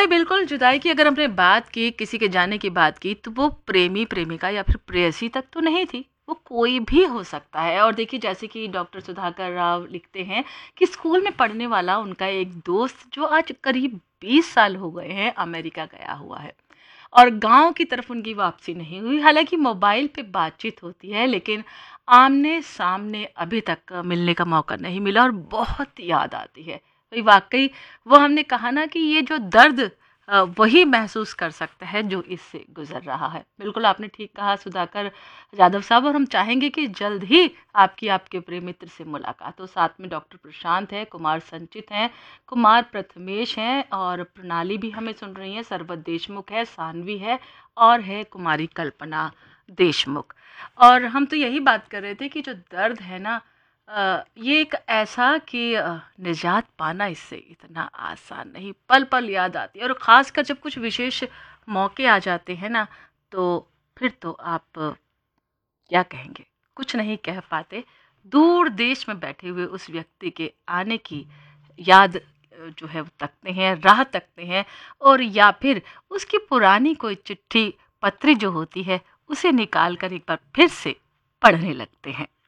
जुदाई, बिल्कुल जुदाई की अगर हमने बात की, किसी के जाने की बात की, तो वो प्रेमी प्रेमिका या फिर प्रेयसी तक तो नहीं थी, वो कोई भी हो सकता है। और देखिए जैसे कि डॉक्टर सुधाकर राव लिखते हैं कि स्कूल में पढ़ने वाला उनका एक दोस्त जो आज करीब 20 साल हो गए हैं अमेरिका गया हुआ है, और गांव की तरफ उनकी वापसी नहीं हुई। हालांकि मोबाइल पे बातचीत होती है, लेकिन आमने सामने अभी तक मिलने का मौका नहीं मिला, और बहुत याद आती है। तो वाकई वो हमने कहा ना कि ये जो दर्द वही महसूस कर सकता है जो इससे गुजर रहा है। बिल्कुल आपने ठीक कहा सुधाकर यादव साहब, और हम चाहेंगे कि जल्द ही आपकी आपके प्रिय मित्र से मुलाकात हो। साथ में डॉक्टर प्रशांत है, कुमार संचित हैं, कुमार प्रथमेश हैं, और प्रणाली भी हमें सुन रही हैं, सरबत देशमुख है, सानवी है, और है कुमारी कल्पना देशमुख। और हम तो यही बात कर रहे थे कि जो दर्द है ना, ये एक ऐसा कि निजात पाना इससे इतना आसान नहीं, पल पल याद आती है। और ख़ासकर जब कुछ विशेष मौके आ जाते हैं ना, तो फिर तो आप क्या कहेंगे, कुछ नहीं कह पाते। दूर देश में बैठे हुए उस व्यक्ति के आने की याद जो है वो तकते हैं, राह तकते हैं, और या फिर उसकी पुरानी कोई चिट्ठी पत्री जो होती है उसे निकाल कर एक बार फिर से पढ़ने लगते हैं।